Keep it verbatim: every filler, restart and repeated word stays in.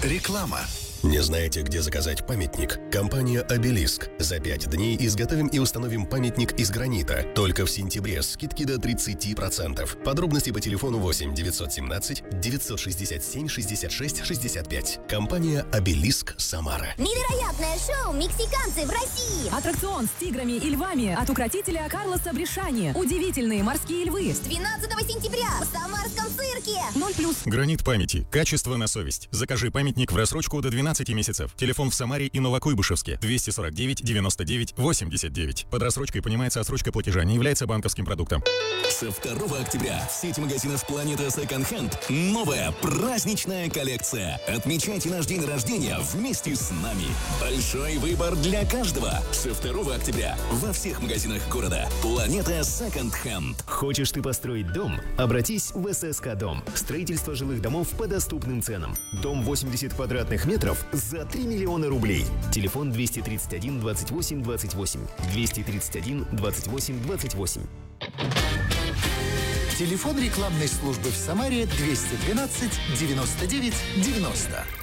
Реклама. Не знаете, где заказать памятник? Компания «Обелиск». За пять дней изготовим и установим памятник из гранита. Только в сентябре скидки до тридцати процентов. Подробности по телефону восемь девятьсот семнадцать девятьсот шестьдесят семь шестьдесят шесть шестьдесят пять. Компания «Обелиск», Самара. Невероятное шоу «Мексиканцы в России». Аттракцион с тиграми и львами от укротителя Карлоса Брешани. Удивительные морские львы. С двенадцатого сентября в Самарском цирке. ноль плюс. Гранит памяти. Качество на совесть. Закажи памятник в рассрочку до двенадцати месяцев. Телефон в Самаре и Новокуйбышевске. двести сорок девять девяносто девять восемьдесят девять. Под рассрочкой понимается отсрочка платежа, не является банковским продуктом. Со второго октября в сети магазинов «Планета Second Hand» новая праздничная коллекция. Отмечайте наш день рождения вместе с нами. Большой выбор для каждого. Со второго октября во всех магазинах города. «Планета Second Hand». Хочешь ты построить дом? Обратись в эс эс ка Дом. Строительство жилых домов по доступным ценам. Дом восемьдесят квадратных метров за три миллиона рублей. Телефон двести тридцать один двадцать восемь двадцать восемь. двести тридцать один двадцать восемь двадцать восемь. Телефон рекламной службы в Самаре двести двенадцать девяносто девять девяносто.